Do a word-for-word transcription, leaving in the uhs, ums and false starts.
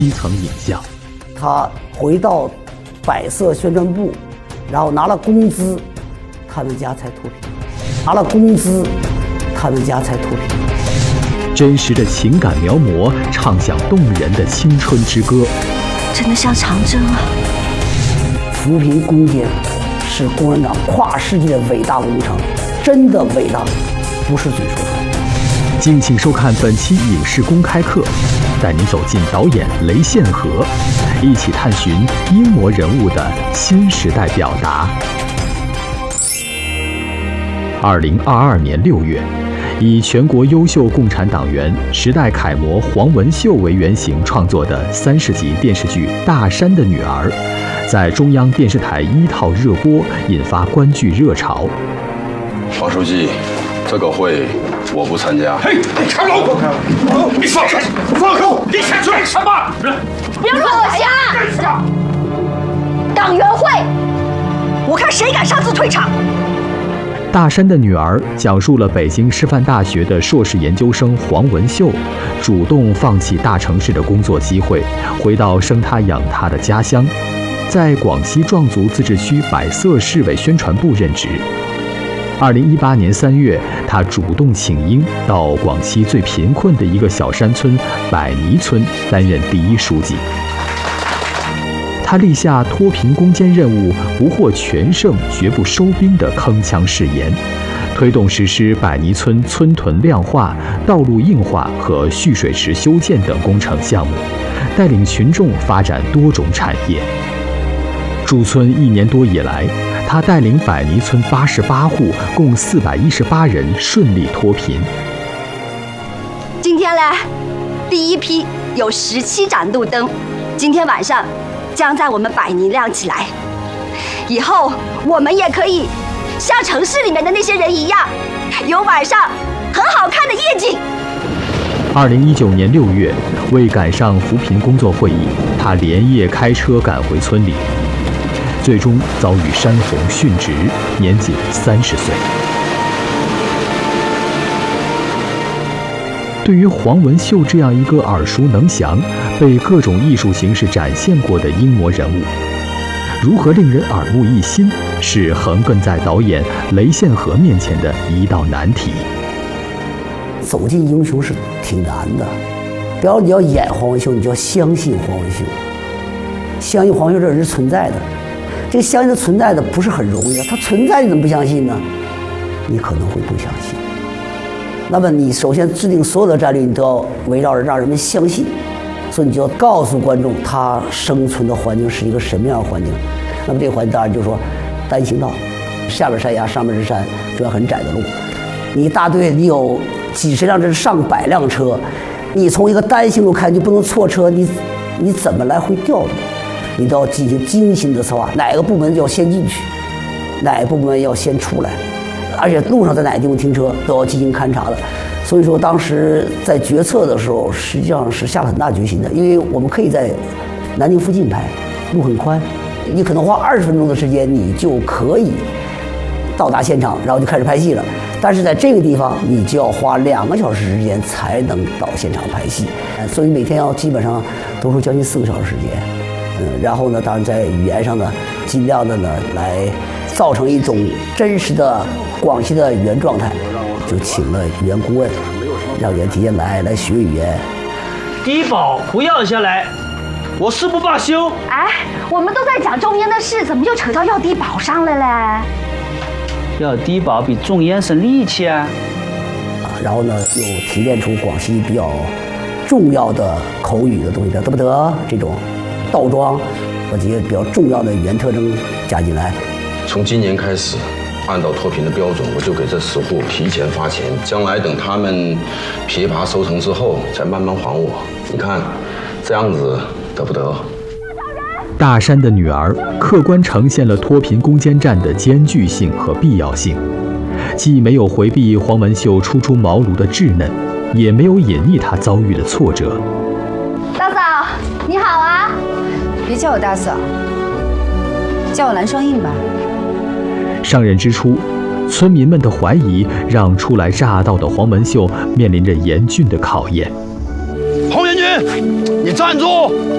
基层影像。 他回到百色宣传部，然后拿了工资，他们家才脱贫；拿了工资，他们家才脱贫。 真实的情感描摹，唱响动人的青春之歌。 真的像长征啊！ 扶贫攻坚是共产党跨世纪的伟大工程，真的伟大，不是嘴说出来。 敬请收看本期影视公开课，带您走进导演雷宪和，一起探寻英模人物的新时代表达。二零二二年六月，以全国优秀共产党员、时代楷模黄文秀为原型创作的三十集电视剧《大山的女儿》，在中央电视台一套热播，引发观剧热潮。 王书记，这个会我不参加。 嘿，你开门！你放开！放开我！你先出来什么？ 不要乱来呀！党员会，我看谁敢擅自退场。 大山的女儿讲述了北京师范大学的硕士研究生黄文秀，主动放弃大城市的工作机会，回到生她养她的家乡，在广西壮族自治区百色市委宣传部任职。二零一八年三月，他主动请缨到广西最贫困的一个小山村百尼村担任第一书记。他立下脱贫攻坚任务不获全胜绝不收兵的铿锵誓言，推动实施百尼村村屯亮化、道路硬化和蓄水池修建等工程项目，带领群众发展多种产业。驻村一年多以来，他带领百尼村八十八户，共四百一十八人顺利脱贫。 今天嘞，第一批有十七盏路灯，今天晚上将在我们百尼亮起来。以后我们也可以像城市里面的那些人一样，有晚上很好看的夜景。 二零一九年六月，为赶上扶贫工作会议，他连夜开车赶回村里。最终遭遇山洪殉职，年仅三十岁。对于黄文秀这样一个耳熟能详、被各种艺术形式展现过的英模人物，如何令人耳目一新，是横亘在导演雷宪和面前的一道难题。 走进英雄是挺难的，比方你要演黄文秀，你就要相信黄文秀，相信黄文秀这人是存在的。这个相信它存在的不是很容易的，它存在你怎么不相信呢？你可能会不相信。那么你首先制定所有的战略，你都要围绕着让人们相信，所以你就要告诉观众他生存的环境是一个什么样的环境。那么这个环境当然就是说单行道，下边山崖上面是山，主要很窄的路。你一大队你有几十辆甚至上百辆车，你从一个单行路开就不能错车，你你怎么来回调度？你都要进行精心的策划，哪个部门要先进去，哪个部门要先出来，而且路上在哪个地方停车都要进行勘察的。所以说当时在决策的时候实际上是下了很大决心的，因为我们可以在南京附近拍，路很宽，你可能花二十分钟的时间你就可以到达现场，然后就开始拍戏了。但是在这个地方你就要花两个小时时间才能到现场拍戏，所以每天要基本上都是将近四个小时时间。嗯，然后呢，当然在语言上呢，尽量的呢来造成一种真实的广西的语言状态，就请了语言顾问，让语言体验来来学语言。 低保不要下来，我誓不罢休。 哎，我们都在讲种烟的事，怎么就扯到要低保上来嘞？ 要低保比种烟省力气啊！ 啊，然后呢，又提炼出广西比较重要的口语的东西，得不得这种。倒装和这些比较重要的语言特征加进来。 从今年开始，按照脱贫的标准，我就给这十户提前发钱，将来等他们枇杷收成之后，再慢慢还我。你看，这样子得不得？ 大山的女儿客观呈现了脱贫攻坚战的艰巨性和必要性，既没有回避黄文秀初出茅庐的稚嫩，也没有隐匿她遭遇的挫折。 大嫂，你好啊！ 别叫我大嫂，叫我蓝双印吧。 上任之初，村民们的怀疑让初来乍到的黄文秀面临着严峻的考验。 洪元军，你站住！